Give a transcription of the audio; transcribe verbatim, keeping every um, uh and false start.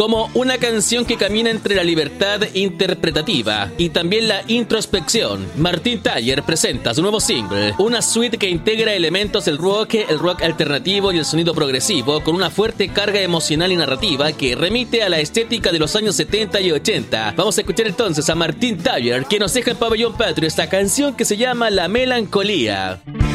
como una canción que camina entre la libertad interpretativa y también la introspección. Martin Tyler presenta su nuevo single, una suite que integra elementos del rock, el rock alternativo y el sonido progresivo, con una fuerte carga emocional y narrativa que remite a la estética de los años setenta y ochenta. Vamos a escuchar entonces a Martin Tyler, que nos deja en Pabellón Patrio esta canción que se llama La Melancolía.